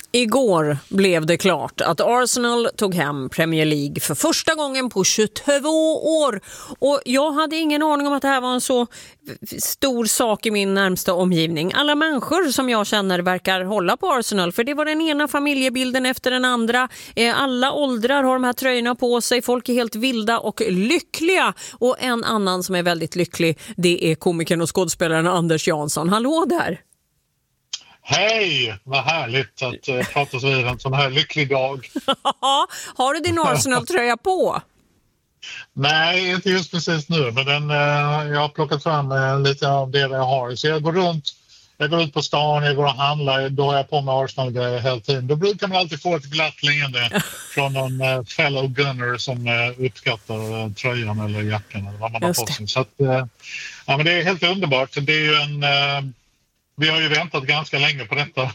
Igår blev det klart att Arsenal tog hem Premier League för första gången på 22 år. Och jag hade ingen aning om att det här var en så stor sak i min närmsta omgivning. Alla människor som jag känner verkar hålla på Arsenal, för det var den ena familjebilden efter den andra. Alla åldrar har de här tröjorna på sig. Folk är helt vilda och lyckliga. Och en annan som är väldigt lycklig, det är komikern och skådespelaren Anders Jansson. Hallå där! Hej, vad härligt att pratas vid en sån här lycklig dag. Har du din Arsenal-tröja på? Nej, inte just precis nu, men jag har plockat fram lite av det jag har. Så jag går ut på stan, jag går och handlar, då har jag på mig Arsenal hela tiden. Då brukar man alltid få ett glatt leende från någon fellow gunner som uppskattar tröjan eller jackan eller vad man har på sig. Så att, ja, men det är helt underbart. Det är ju vi har ju väntat ganska länge på detta.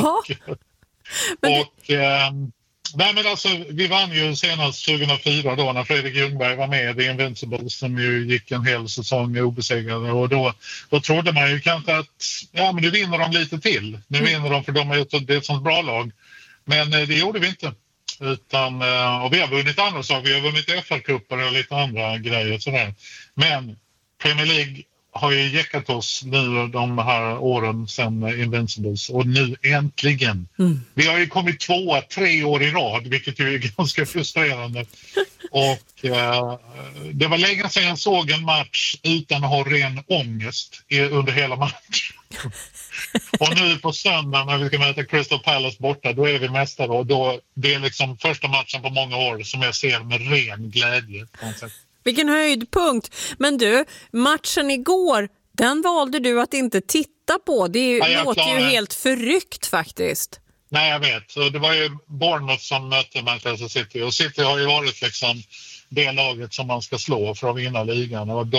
Nej, men alltså, vi vann ju senast 2004 då när Fredrik Ljungberg var med i Invincibles som ju gick en hel säsong obesegrade, och då trodde man ju kanske att ja, men nu vinner de lite till. Nu vinner de för de är ett sånt bra lag. Men det gjorde vi inte. Utan, och vi har vunnit andra saker. Vi har vunnit FA-cuper och lite andra grejer sådär. Men Premier League har ju jäckat oss nu de här åren sedan Invincibles, och nu äntligen. Vi har ju kommit 3 år i rad, vilket ju är ganska frustrerande. Och det var länge sedan jag såg en match utan att ha ren ångest under hela matchen. Och nu på söndag när vi ska möta Crystal Palace borta, då är vi mästare, och det är liksom första matchen på många år som jag ser med ren glädje på något sätt. Vilken höjdpunkt. Men du, matchen igår, den valde du att inte titta på. Det låter ju helt förryckt faktiskt. Nej, jag vet. Så det var ju Bournemouth som mötte Manchester City. Och City har ju varit liksom det laget som man ska slå för att vinna ligan. Och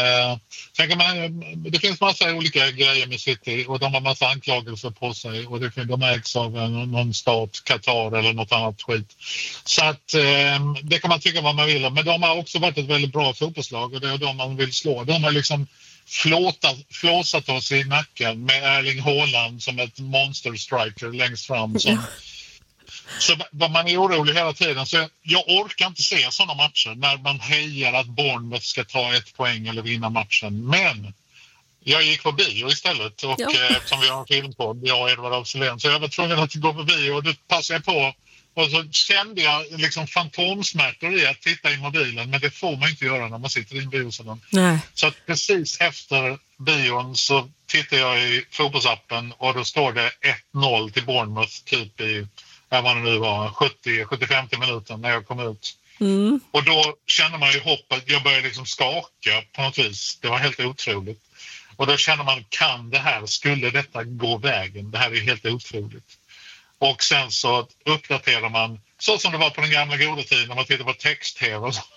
det finns massa olika grejer med City, och de har massa anklagelser på sig. Och de ägs av någon stat, Qatar eller något annat skit. Så att det kan man tycka vad man vill. Men de har också varit ett väldigt bra fotbollslag, och det är de man vill slå. De har liksom flåsat oss i nacken med Erling Haaland som ett monster striker längst fram. Så vad man är orolig hela tiden. Så jag orkar inte se sådana matcher när man hejar att Bournemouth ska ta 1 poäng eller vinna matchen. Men jag gick på bio istället, och som vi har en film på, jag och Edvard Afzelian, så jag var tvungen att gå på bio, och då passade jag på. Och så kände jag liksom fantomsmärtor i att titta i mobilen, men det får man inte göra när man sitter i en biosalong. Så att precis efter bion så tittar jag i fotbollsappen, och då står det 1-0 till Bournemouth typ i, vad det nu var, 70-50 minuter när jag kom ut. Och då känner man ju hoppet, jag började liksom skaka på något vis. Det var helt otroligt. Och då känner man, skulle detta gå vägen? Det här är helt otroligt. Och sen så uppdaterar man, så som det var på den gamla goda tiden när man tittar på text-tv och så.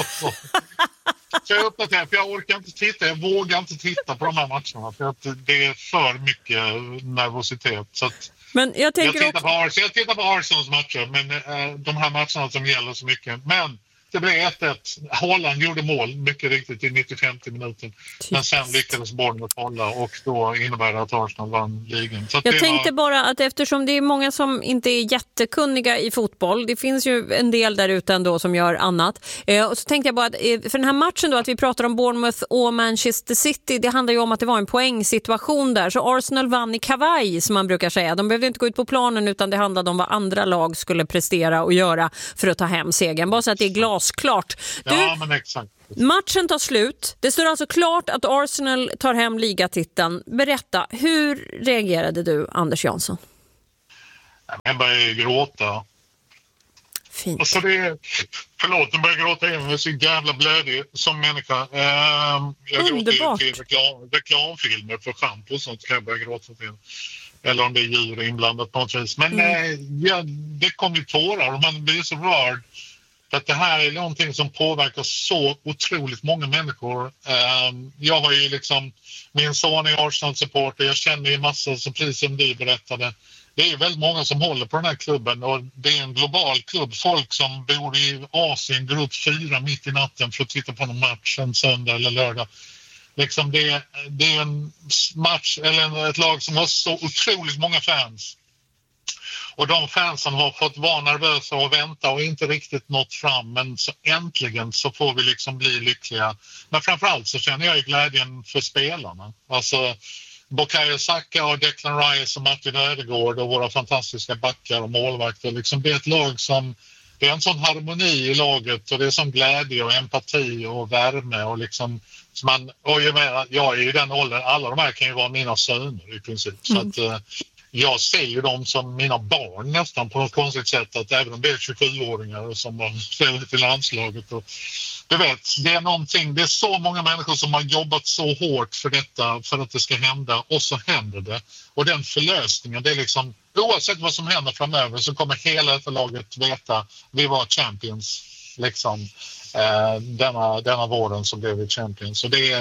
Så jag uppdaterar, för jag orkar inte titta, jag vågar inte titta på de här matcherna, för att det är för mycket nervositet. Så att men jag tittar på Arsenals matcher, men de här matcherna som gäller så mycket. Men det blev 1-1. Haaland gjorde mål, mycket riktigt, i 95 minuter. Men sen lyckades Bournemouth hålla, och då innebär det att Arsenal vann ligan. Så jag tänkte bara att eftersom det är många som inte är jättekunniga i fotboll, det finns ju en del där ute ändå som gör annat. Och så tänkte jag bara att för den här matchen då, att vi pratar om Bournemouth och Manchester City, det handlar ju om att det var en poängsituation där. Så Arsenal vann i kavaj, som man brukar säga. De behövde inte gå ut på planen, utan det handlade om vad andra lag skulle prestera och göra för att ta hem segern. Bara så att det är glasklart. Ja, men exakt. Matchen tar slut. Det står alltså klart att Arsenal tar hem ligatiteln. Berätta, hur reagerade du, Anders Jansson? Jag började gråta. Fint. Alltså förlåt, jag började gråta igen. Jag är så jävla blödig som människa. Jag Underbart. gråter till reklamfilmer för shampoo och sånt, kan jag börja gråta till. Eller om det är djur inblandat på något vis. Men det kom ju tårar, och man blir så rörd. För att det här är någonting som påverkar så otroligt många människor. Jag har ju liksom, min son är Arsenal-supporter, jag känner ju massa, så precis som du berättade. Det är väldigt många som håller på den här klubben, och det är en global klubb. Folk som bor i Asien går upp 4 mitt i natten för att titta på någon match en söndag eller lördag. Liksom det är en match eller ett lag som har så otroligt många fans. Och de fansen har fått vara nervösa och vänta och inte riktigt nått fram. Men så äntligen så får vi liksom bli lyckliga. Men framförallt så känner jag glädjen för spelarna. Alltså Bukayo Saka och Declan Rice och Martin Ödegaard och våra fantastiska backar och målvakter. Liksom det är ett lag som... Det är en sån harmoni i laget och det är sån glädje och empati och värme och liksom... Och jag är ju i den åldern, alla de här kan ju vara mina söner i princip. Så att jag ser ju dem som mina barn nästan på något konstigt sätt, att även om det är 27-åringar som har ställt till landslaget. Och, du vet, det är någonting, det är så många människor som har jobbat så hårt för detta, för att det ska hända, och så händer det. Och den förlösningen, det är liksom, oavsett vad som händer framöver så kommer hela detta laget veta, vi var champions liksom. Denna våren som blev vi champions. Så det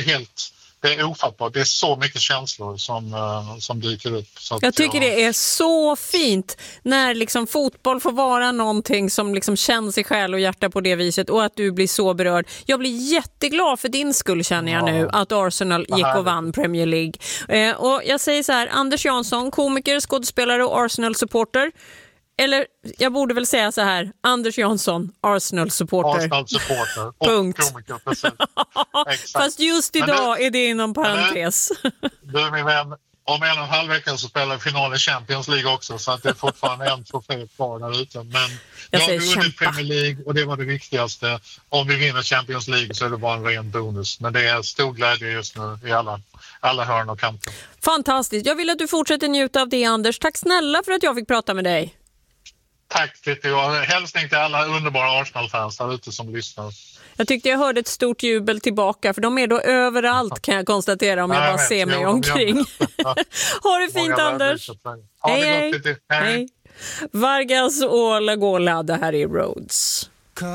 är ofattbart. Det är så mycket känslor som dyker upp. Så jag tycker det är så fint när liksom fotboll får vara någonting som liksom känns i själ och hjärta på det viset, och att du blir så berörd. Jag blir jätteglad för din skull, känner jag nu, att Arsenal gick och vann Premier League. Och jag säger så här, Anders Jansson, komiker, skådespelare och Arsenal-supporter. Eller jag borde väl säga så här, Anders Jansson, Arsenal-supporter. Arsenal-supporter och komiker, precis. Fast just idag är det inom parentes. Du min vän, om 1,5 vecka så spelar final i Champions League också, så att det är fortfarande en trofé kvar där ute. Men jag har vunnit Premier League och det var det viktigaste. Om vi vinner Champions League så är det bara en ren bonus. Men det är stor glädje just nu i alla hörn och kanter. Fantastiskt. Jag vill att du fortsätter njuta av det, Anders. Tack snälla för att jag fick prata med dig. Tack Titti, och hälsning till alla underbara Arsenal-fans där ute som lyssnar. Jag tyckte jag hörde ett stort jubel tillbaka, för de är då överallt, kan jag konstatera om jag bara ser mig omkring. Ha det fint, Anders. Ha det gott, Titti. Hej. Vargas och Lagola, det här är Rhodes.